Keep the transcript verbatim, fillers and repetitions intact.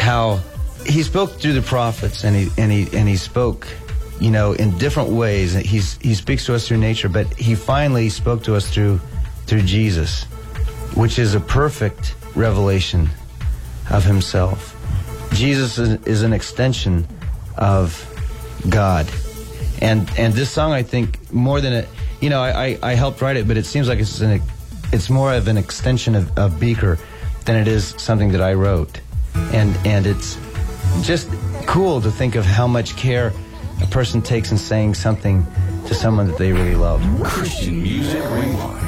how he spoke through the prophets, and he and he and he spoke, you know, in different ways. He's he speaks to us through nature, but he finally spoke to us through through Jesus, which is a perfect revelation of himself. Jesus is, is an extension of God. And and this song, I think, more than a, you know, I, I, I helped write it, but it seems like it's an, it's more of an extension of, of Beaker than it is something that I wrote. And and it's just cool to think of how much care a person takes in saying something to someone that they really love. Christian Music Rewind.